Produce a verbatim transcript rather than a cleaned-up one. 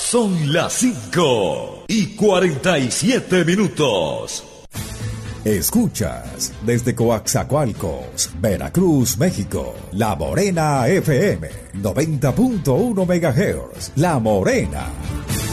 Son las cinco y cuarenta y siete minutos. Escuchas desde Coaxacualcos, Veracruz, México, La Morena F M, noventa punto uno megahertz. La Morena.